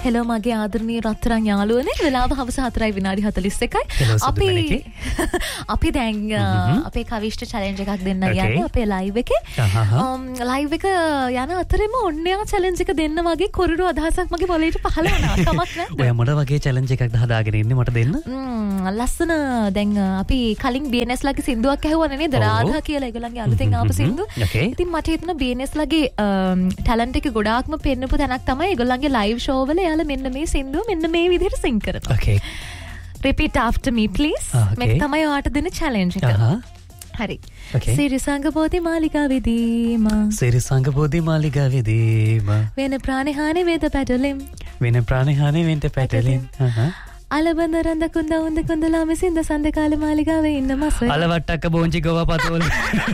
Hello මගේ ආදරණීය රත්තරන් යාළුවනේ වෙලාව හවස 4:41. අපි දැන් අපේ කවිෂ්ඨ චැලෙන්ජ් එකක් දෙන්න යන්නේ අපේ ලයිව් එකේ. ලයිව් එක යන අතරෙම ඔන්නයා චැලෙන්ජ් එක දෙන්න වගේ කොරිඩෝ අදහසක් මගේ පොළේට පහළ වුණා. කමක් නැද්ද? ඔයා මොන වගේ චැලෙන්ජ් එකක්ද හදාගෙන ඉන්නේ මට දෙන්න? ලස්සන දැන් අපි කලින් BNS ලගේ සින්දුවක් ඇහුවනේ නේද? රාධා කියලා ඒගොල්ලන්ගේ අලුතෙන් ආපු සින්දු. ඉතින් මට හිතෙනවා BNS ලගේ ටැලන්ට් එක ගොඩාක්ම පෙන්නපු තැනක් තමයි ඒගොල්ලන්ගේ ලයිව් ෂෝ වල යාළ මෙන්න මේ සින්දුව මෙන්න මේ විදිහට සිං කරනවා. Okay. Repeat after me please. මේක තමයි ඔයාට දෙන challenge එක. හරි. Okay. සිරිසංග බෝධි මාලිගාවේදීම සිරිසංග බෝධි මාලිගාවේදීම වෙන ප්‍රාණහානි වේද පැටලෙම් වෙන ප්‍රාණහානි වෙන්ට පැටලෙම් අලබඳ රඳ කුඳ උඳ කුඳලා මෙසින්ද සඳ කාලේ මාලිගාවේ ඉන්න මසොයි අලවට්ටක්ක බෝංචි ගව පතෝල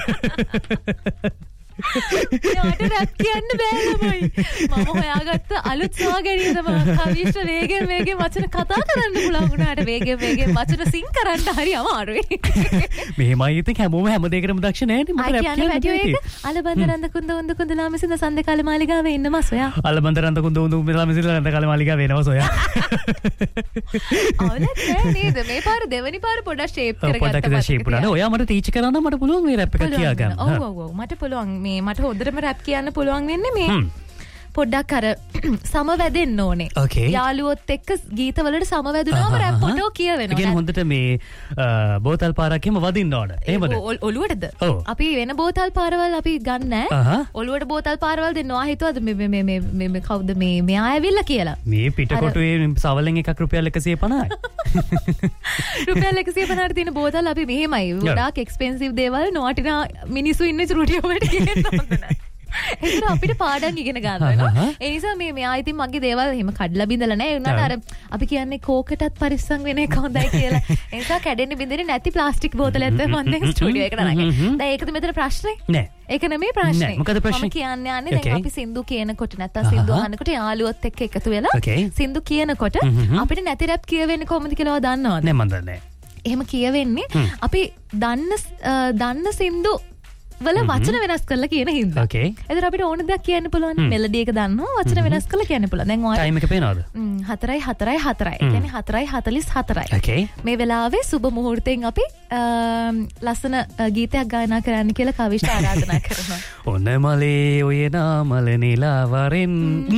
යාට රැප් කියන්න බෑ ළමයි. මම හොයාගත්ත අලුත් සාගණිය තමයි කවිෂ්ඨ වේගෙන් වචන කතා කරන්න පුළුවන් වුණාට වේගෙන් වචන සිං කරන්න හරි අමාරුයි. මෙහෙමයි ඉතින් හැමෝම හැම දෙයකටම දක්ෂ නෑනේ මට රැප් කියන්න බැහැ. අලබඳ රඳ කුඳ උඳ කුඳලා මෙසින්ද සඳ කාලේ මාලිගාවේ ඉන්න මසොයා. අලබඳ රඳ කුඳ උඳ කුඳලා මෙසින්ද සඳ කාලේ මාලිගාවේ එනවා සොයා. අවුලක් නෑ නේද? මේ පාර දෙවෙනි පාර පොඩක් ෂේප් කරගත්තා. පොඩක් ෂේප් වුණානේ. ඔයා මට ටීච් කරන්න මට පුළුවන් මේ රැප් එක කියා ගන්න. ඔව් මට පුළුවන්. මට හොඳටම රැප් කියන්න පුළුවන් වෙන්නේ මේ පොඩ්ඩක් අර සමවැදෙන්න ඕනේ. යාළුවොත් එක්ක ගීතවලට සමවැදුනාම රැප් ෆොටෝ කියවෙනවා. ඒ කියන්නේ හොඳට මේ බෝතල් පාරක් එහෙම වදින්න ඕන. එහෙමද? ඔළුවටද? අපි වෙන බෝතල් පාරවල් අපි ගන්න නෑ. ඔළුවට බෝතල් පාරවල් දෙනවා හිතුවද මේ කවුද මේ මෙයා ඇවිල්ලා කියලා. මේ පිටකොටුවේ සවලෙන් එකක් රුපියල් 150යි. රුපියල් 150ට තියෙන බෝතල් අපි මෙහෙමයි. ගොඩාක් එක්ස්පෙන්සිව් දේවල් නොවටිනා මිනිස්සු ඉන්න ස්ටුඩියෝ වලට ගේන්න හොඳ නෑ. ඒක අපිට පාඩම් ඉගෙන ගන්න වෙනවා. ඒ නිසා මෙයා ඉතින් මගේ දේවල් එහෙම කඩලා බින්දලා නැහැ. ඒ උනාට අර අපි කියන්නේ කෝකටත් පරිස්සම් වෙන එක හොඳයි කියලා. ඒ නිසා කැඩෙන්න බින්දෙන්නේ නැති ප්ලාස්ටික් බෝතලයක් තමයි මම දැන් ස්ටුඩියෝ එකට අරගෙන. දැන් ඒකද මෙතන ප්‍රශ්නේ? නෑ. ඒක නෙමෙයි ප්‍රශ්නේ. මොකද ප්‍රශ්නේ? මම කියන්නේ දැන් අපි සින්දු කියනකොට නැත්තම් සින්දු අහනකොට යාළුවොත් එක්ක එකතු වෙලා සින්දු කියනකොට අපිට නැති රැප් කියවෙන්නේ කොහොමද කියලා දන්නවද? නෑ මම දන්නේ. එහෙම කියවෙන්නේ අපි දන්න සින්දු වල වචන වෙනස් කරලා කියන හින්දා. එතන අපිට ඕන දෙයක් කියන්න පුළුවන්. මෙලඩි එක දන්නවා වචන වෙනස් කරලා කියන්න පුළුවන්. දැන් ඔයාලා ටයිම් එක පේනවද? 4:44. ඒ කියන්නේ 4:44. මේ වෙලාවේ සුබ මුහුර්තයෙන් අපි ලස්සන ගීතයක් ගායනා කරන්න කියලා කවිෂ්ඨ ආරාධනා කරනවා. ඔන්න මලේ ඔය නාමල නිලාවරෙන්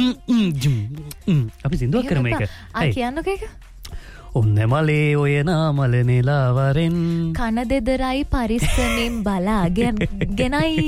අපි සින්දුවක් කරමු ඒක. කියන්නකෝ ඒක. ඔන්න මලේ ඔය නාමල නිලාවරෙන් කන දෙදරයි පරිස්සමින් බලාගෙන ගෙනයි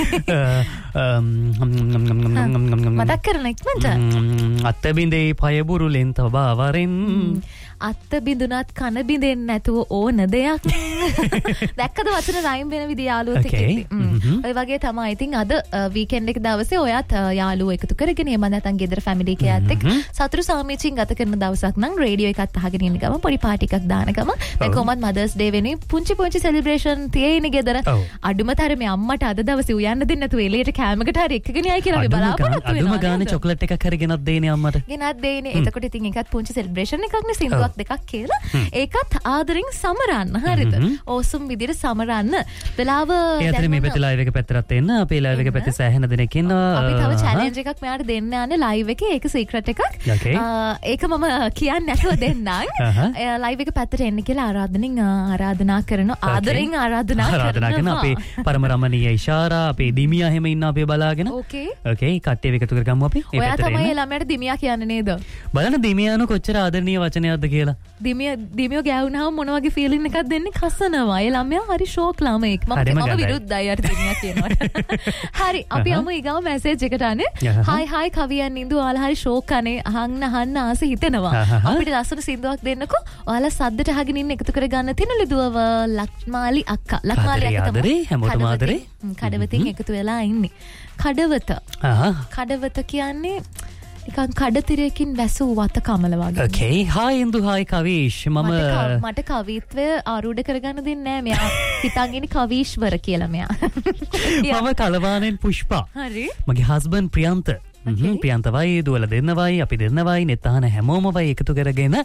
මතක් කරන ඉක්මනට අත්ත බින්දේ පය බුරුලෙන් තබාවරෙන් අත්ත බිඳුනත් කන බිඳෙන්නේ නැතුව ඕන දෙයක්. දැක්කද වචන රයිම් වෙන විදිය යාළුවොත් එක්ක. ඔය වගේ තමයි. ඉතින් අද වීකෙන්ඩ් එක දවසේ ඔයත් යාළුවෝ එකතු කරගෙන එහෙම නැත්නම් ගෙදර ෆැමිලි එකත් එක්ක සතුරු සාමිචින් ගත කරන දවසක් නම් රේඩියෝ එකත් අහගෙන ඉන්න ගම පොඩි පාටි එකක් දාන ගම මේ කොහොමද මදර්ස් ඩේ වෙනුයි පුංචි සෙලිබ්‍රේෂන් තියෙන්නේ ගෙදර. අඩුම තරමේ අම්මට අද දවසේ උයන්න දෙන්න නැතුව එළියට කෑමකට හරි එක්කගෙන යයි කියලා අපි බලාපොරොත්තු වෙනවා. අදුම ගානේ චොක්ලට් එකක් හරි ගෙනත් දෙන්නේ අම්මට. ගෙනත් දෙන්නේ. එතකොට ඉතින් ඒකත් පුංචි සෙලිබ්‍රේෂන් එකක් නේ සින්දුවක් දෙකක් කියලා ඒකත් ආදරෙන් සමරන්න. හරිද? ඕසම් විදිහට සමරන්න. වෙලාව දැන් මේ පැත්තේ ලයිව් එක පැත්තට එන්න. අපේ ලයිව් එක පැත්තේ සෑහෙන දෙනෙක් ඉන්නවා. අපි තව චැලෙන්ජ් එකක් මෙයාට දෙන්න යන්නේ ලයිව් එකේ. ඒක සීක්‍රට් එකක්. ඒක මම කියන්නේ නැතුව දෙන්නම්. ලයිව් එක පැත්තට එන්න කියලා ආරාධනා කරනවා. ආදරෙන් ආරාධනා කරනවා. අපේ පරම රමණීය ඉෂාරා අපේ දිමියා හැම ඉන්න අපේ බලාගෙන. ඕකේ කට්ටිය එකතු කරගමු අපි. ඔයා තමයි ළමයට දිමියා කියන්නේ නේද? බලන්න දිමියානු කොච්චර ආදරණීය වචනයක්ද කියලා. දිමියෝ ගෑවුනහම මොන වගේ ෆීලින් එකක්ද දෙන්නේ? කසනවා. ඒ ළමයා හරි ෂෝක් ළමෙක්. මම විරුද්ධයි අර දිමියා කියනවට. හරි අපි යමු ඊගාව මැසේජ් එකට අනේ. හායි කවියන් ඉඳු ඔයාලා හරි ෂෝක් අනේ අහන්න ආස හිතෙනවා. අපිට ලස්සන සින්දුවක් දෙන්නකෝ. ඔයාලා සද්දට අහගෙන ඉන්න එකතු කරගන්න තියෙන ලිදුවව ලක්මාලි අක්කා. ලක්මාලි අක්කා තමයි හැමෝටම ආදරේ. කඩවතින් එකතු වෙලා ඉන්නේ. කඩවත කියන්නේ නිකන් කඩතිරයකින් වැසූ වත කමල වගේ. හායි ඉන්දු හායි කවිෂ් මට කවිත්වය ආරූඪ කරගන්න දෙන්නේ නැහැ. මෙයා හිතන් ඉන්නේ කවිශ්වර කියලා මෙයා. මම කලවානෙන් පුෂ්පා. හරි. මගේ හස්බන්ඩ් ප්‍රියන්ත. ප්‍රියන්තවයි දුවල දෙන්නවයි අපි දෙන්නවයි නෙත්තහන හැමෝමවයි එකතු කරගෙන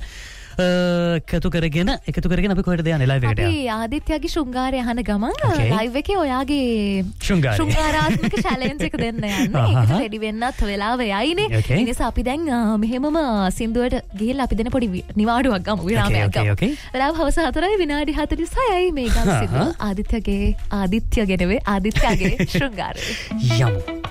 එකතු කරගෙන අපි කොහෙටද යන්නේ ලයිව් එකට? අපි ආදිත්‍යගේ ශෘංගාරය අහන ගමන් ලයිව් එකේ ඔයාගේ ශෘංගාරාත්මක චැලෙන්ජ් එක දෙන්න යන්නේ. ඒකට රෙඩි වෙන්නත් වෙලාව යයිනේ. ඒ නිසා අපි දැන් මෙහෙමම සින්දුවට ගිහිල්ලා අපි දෙන පොඩි නිවාඩුවක් ගමු, විරාමයක් ගමු. වෙලාව හවස 4යි විනාඩි 46යි මේ ගම් සින්දුව ආදිත්‍යගේ ශෘංගාරය. යමු.